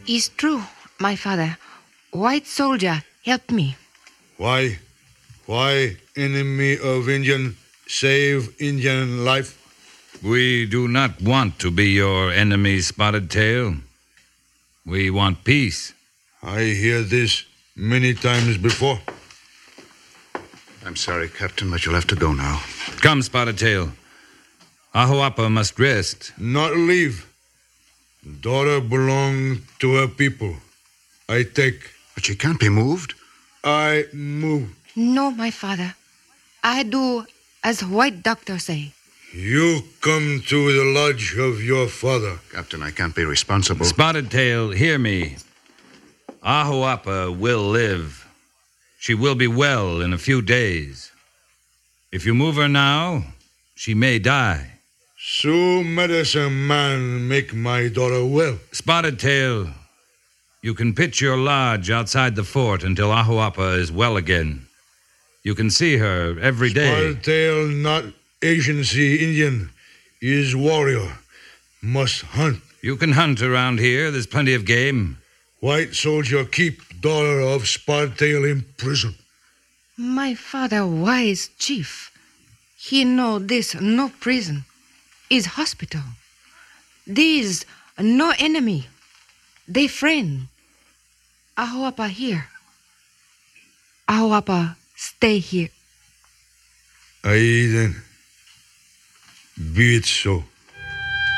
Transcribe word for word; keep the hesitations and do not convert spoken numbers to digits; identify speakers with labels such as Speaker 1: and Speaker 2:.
Speaker 1: It's true, my father. White soldier, help me.
Speaker 2: Why? Why enemy of Indian save Indian life?
Speaker 3: We do not want to be your enemy, Spotted Tail. We want peace.
Speaker 2: I hear this many times before.
Speaker 4: I'm sorry, Captain, but you'll have to go now.
Speaker 3: Come, Spotted Tail. Ahuapa must rest.
Speaker 2: Not leave. Daughter belong to her people. I take.
Speaker 4: But she can't be moved.
Speaker 2: I move.
Speaker 1: No, my father. I do as white doctor say.
Speaker 2: You come to the lodge of your father.
Speaker 4: Captain, I can't be responsible.
Speaker 3: Spotted Tail, hear me. Ahuapa will live. She will be well in a few days. If you move her now, she may die.
Speaker 2: So medicine man make my daughter well.
Speaker 3: Spotted Tail, you can pitch your lodge outside the fort until Ahuapa is well again. You can see her every day.
Speaker 2: Spotted Tail not agency Indian. Is warrior. Must hunt.
Speaker 3: You can hunt around here. There's plenty of game.
Speaker 2: White soldier keep daughter of Spotted Tail in prison.
Speaker 1: My father wise chief. He know this no prison. Is hospital. These no enemy. They friend. Ahuapa here. Ahuapa stay here.
Speaker 2: Aye then. Be it so.